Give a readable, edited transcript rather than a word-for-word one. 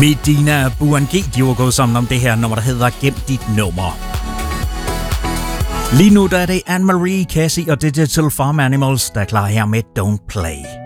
Medina Buangi, de var gået sammen om det her nummer, der hedder Gem dit nummer. Lige nu der er det Anne-Marie, Cassie og Digital Farm Animals, der er klar her med Don't Play.